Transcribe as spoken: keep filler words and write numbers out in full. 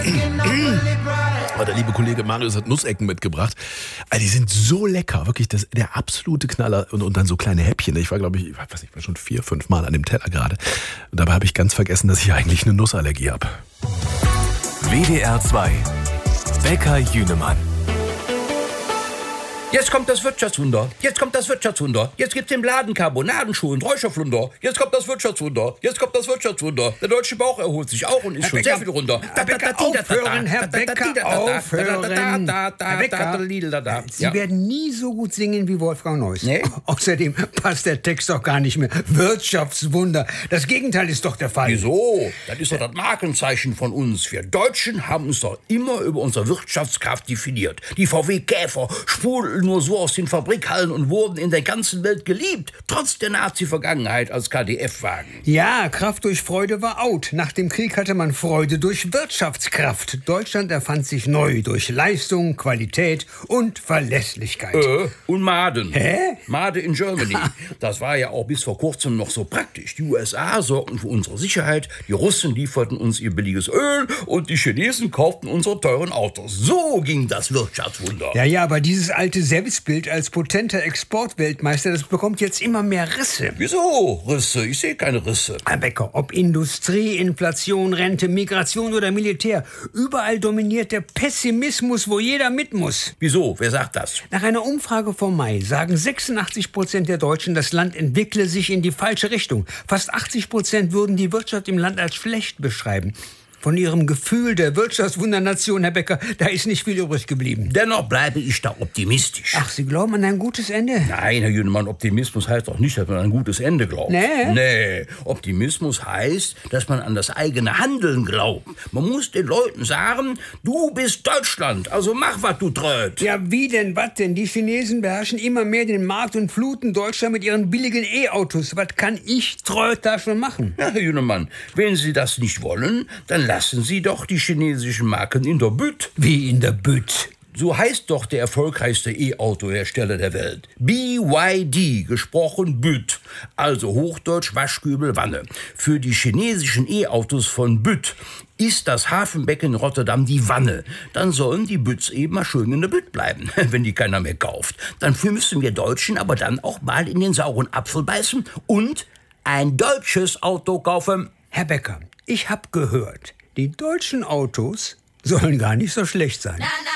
Aber der liebe Kollege Marius hat Nussecken mitgebracht. Also die sind so lecker, wirklich das, der absolute Knaller. Und, und dann so kleine Häppchen. Ich war, glaube ich, ich weiß nicht, war schon vier, fünf Mal an dem Teller gerade. Und dabei habe ich ganz vergessen, dass ich eigentlich eine Nussallergie habe. W D R zwei. Bäcker Jünemann. Jetzt kommt das Wirtschaftswunder. Jetzt kommt das Wirtschaftswunder. Jetzt gibt's im Laden Carbonadenschuh und Räucherflunder. Jetzt kommt das Wirtschaftswunder. Jetzt kommt das Wirtschaftswunder. Der deutsche Bauch erholt sich auch und ist schon sehr viel runter. Herr Becker, aufhören, Herr Becker, aufhören. Herr Becker, Sie werden nie so gut singen wie Wolfgang Neuss. Nee? Außerdem passt der Text doch gar nicht mehr. Wirtschaftswunder. Das Gegenteil ist doch der Fall. Wieso? Das ist doch das Markenzeichen von uns. Wir Deutschen haben uns doch immer über unsere Wirtschaftskraft definiert. Die V W Käfer sprudeln nur so aus den Fabrikhallen und wurden in der ganzen Welt geliebt, trotz der Nazi-Vergangenheit als K D F-Wagen. Ja, Kraft durch Freude war out. Nach dem Krieg hatte man Freude durch Wirtschaftskraft. Deutschland erfand sich neu durch Leistung, Qualität und Verlässlichkeit. Äh, und Maden. Hä? Made in Germany. Das war ja auch bis vor kurzem noch so praktisch. Die U S A sorgten für unsere Sicherheit, die Russen lieferten uns ihr billiges Öl und die Chinesen kauften unsere teuren Autos. So ging das Wirtschaftswunder. Ja, ja, aber dieses alte Selbstbild als potenter Exportweltmeister, das bekommt jetzt immer mehr Risse. Wieso Risse? Ich sehe keine Risse. Herr Becker, ob Industrie, Inflation, Rente, Migration oder Militär, überall dominiert der Pessimismus, wo jeder mit muss. Wieso? Wer sagt das? Nach einer Umfrage vom Mai sagen sechsundachtzig Prozent der Deutschen, das Land entwickle sich in die falsche Richtung. Fast achtzig Prozent würden die Wirtschaft im Land als schlecht beschreiben. Von Ihrem Gefühl der Wirtschaftswundernation, Herr Becker, da ist nicht viel übrig geblieben. Dennoch bleibe ich da optimistisch. Ach, Sie glauben an ein gutes Ende? Nein, Herr Jünemann, Optimismus heißt doch nicht, dass man an ein gutes Ende glaubt. Nee? Nee, Optimismus heißt, dass man an das eigene Handeln glaubt. Man muss den Leuten sagen, du bist Deutschland, also mach, was du tröd. Ja, wie denn, was denn? Die Chinesen beherrschen immer mehr den Markt und fluten Deutschland mit ihren billigen E-Autos. Was kann ich tröd da schon machen? Ja, Herr Jünemann, wenn Sie das nicht wollen, dann lassen Sie doch die chinesischen Marken in der Bütt. Wie in der Bütt? So heißt doch der erfolgreichste E-Auto-Hersteller der Welt. B Y D, gesprochen Bütt. Also Hochdeutsch Waschkübel Wanne. Für die chinesischen E-Autos von Bütt ist das Hafenbecken in Rotterdam die Wanne. Dann sollen die Bütts eben mal schön in der Bütt bleiben, wenn die keiner mehr kauft. Dafür müssen wir Deutschen aber dann auch mal in den sauren Apfel beißen und ein deutsches Auto kaufen. Herr Becker, ich hab gehört, die deutschen Autos sollen gar nicht so schlecht sein. Na, na.